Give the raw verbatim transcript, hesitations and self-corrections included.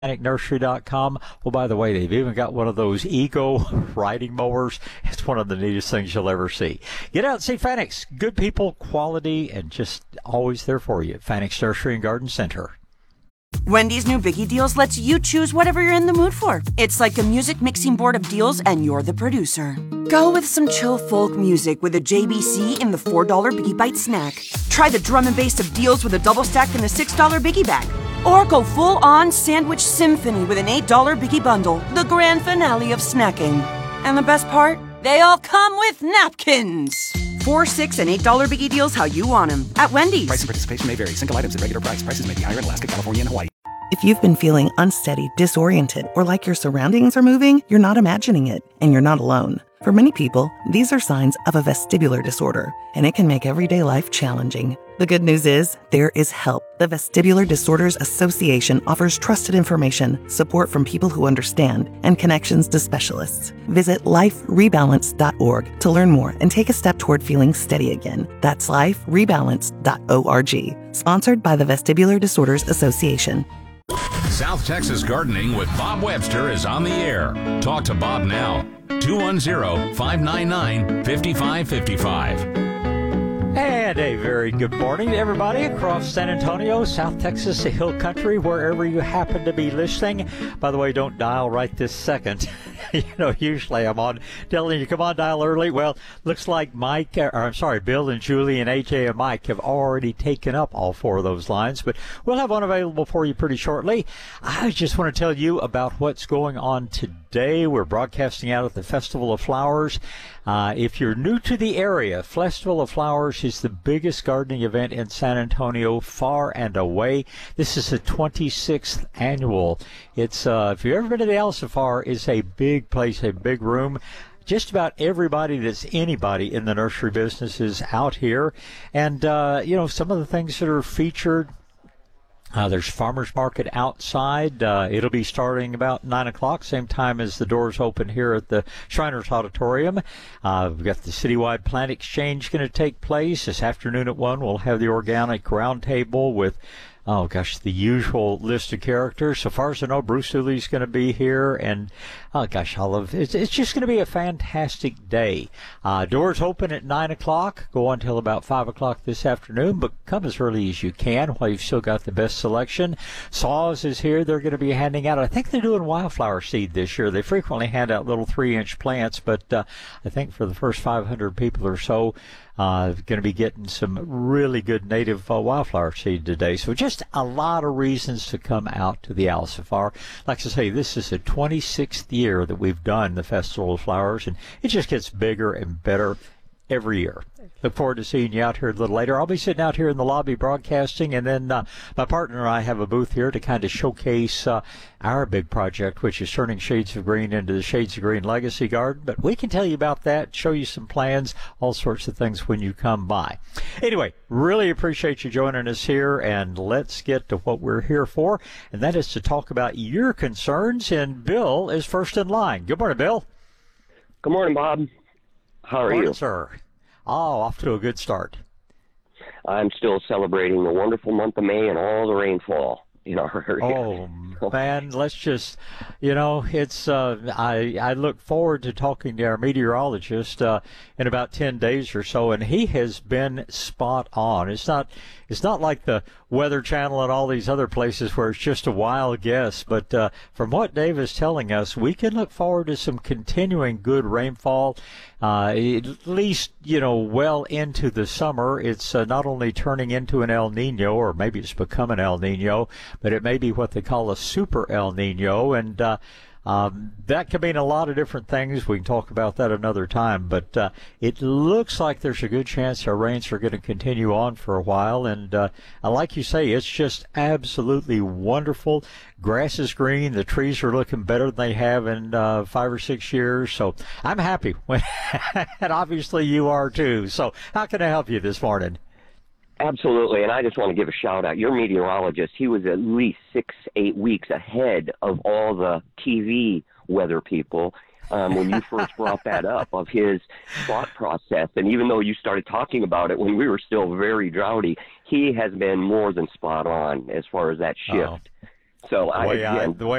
organic nursery dot com. Oh, by the way, they've even got one of those Ego riding mowers. It's one of the neatest things you'll ever see. Get out and see Fanick's. Good people, quality, and just always there for you. Fanick's Nursery and Garden Center. Wendy's new Biggie Deals lets you choose whatever you're in the mood for. It's like a music mixing board of deals, and you're the producer. Go with some chill folk music with a J B C in the four dollar Biggie Bite snack. Try the drum and bass of deals with a double stack in the six dollar Biggie Bag. Or go full-on sandwich symphony with an eight dollar Biggie Bundle, the grand finale of snacking. And the best part? They all come with napkins. Four, six, and eight dollar Biggie Deals how you want them at Wendy's. Price and participation may vary. Single items at regular price. Prices may be higher in Alaska, California, and Hawaii. If you've been feeling unsteady, disoriented, or like your surroundings are moving, you're not imagining it, and you're not alone. For many people, these are signs of a vestibular disorder, and it can make everyday life challenging. The good news is, there is help. The Vestibular Disorders Association offers trusted information, support from people who understand, and connections to specialists. Visit life rebalance dot org to learn more and take a step toward feeling steady again. That's life rebalance dot org. Sponsored by the Vestibular Disorders Association. South Texas Gardening with Bob Webster is on the air. Talk to Bob now. two one zero, five nine nine, five five five five. And a very good morning to everybody across San Antonio, South Texas, the Hill Country, wherever you happen to be listening. By the way, don't dial right this second. You know, usually I'm on telling you, come on, dial early. Well, looks like Mike, or I'm sorry, Bill and Julie and A J and Mike have already taken up all four of those lines, but we'll have one available for you pretty shortly. I just want to tell you about what's going on today. We're broadcasting out at the Festival of Flowers. Uh, if you're new to the area, Festival of Flowers is the biggest gardening event in San Antonio, far and away. This is the twenty-sixth annual. It's, uh, if you've ever been to the Alcifar, it's a big place, a big room. Just about everybody that's anybody in the nursery business is out here. And, uh, you know, some of the things that are featured, Uh, there's farmers market outside. Uh, it'll be starting about nine o'clock, same time as the doors open here at the Shriners Auditorium. Uh, we've got the citywide plant exchange going to take place. This afternoon at one, we'll have the organic roundtable with, oh gosh, the usual list of characters. So far as I know, Bruce Dooley's going to be here, and oh gosh, all of it's, it's just going to be a fantastic day. Uh, doors open at nine o'clock, go until about five o'clock this afternoon, but come as early as you can while you've still got the best selection. Saws is here. They're going to be handing out, I think they're doing wildflower seed this year. They frequently hand out little three-inch plants, but uh, I think for the first five hundred people or so, Uh, going to be getting some really good native uh, wildflower seed today. So just a lot of reasons to come out to the Alcifar. Like I say, this is the twenty-sixth year that we've done the Festival of Flowers, and it just gets bigger and better every year. Look forward to seeing you out here a little later. I'll be sitting out here in the lobby broadcasting, and then uh, my partner and I have a booth here to kind of showcase uh, our big project, which is turning Shades of Green into the Shades of Green Legacy Garden. But we can tell you about that, show you some plans, all sorts of things when you come by. Anyway, really appreciate you joining us here, and let's get to what we're here for, and that is to talk about your concerns, and Bill is first in line. Good morning, Bill. Good morning, Bob. How are Good morning, you? sir. Oh, off to a good start. I'm still celebrating the wonderful month of May and all the rainfall in our area. Oh, man, let's just, you know, it's, uh, I, I look forward to talking to our meteorologist uh, in about ten days or so, and he has been spot on. It's not, it's not like the Weather Channel and all these other places where it's just a wild guess, but uh, from what Dave is telling us, we can look forward to some continuing good rainfall, uh, at least, you know, well into the summer. It's uh, not only turning into an El Nino, or maybe it's become an El Nino, but it may be what they call a super El Nino, and uh, um, that could mean a lot of different things. We can talk about that another time, but uh, it looks like there's a good chance our rains are going to continue on for a while, and uh, like you say, it's just absolutely wonderful. Grass is green. The trees are looking better than they have in uh, five or six years, so I'm happy, and obviously you are too. So how can I help you this morning? Absolutely, and I just want to give a shout out. Your meteorologist, he was at least six, eight weeks ahead of all the T V weather people um, when you first brought that up, of his thought process. And even though you started talking about it when we were still very droughty, he has been more than spot on as far as that shift. Uh-oh. So The I way I, again, the way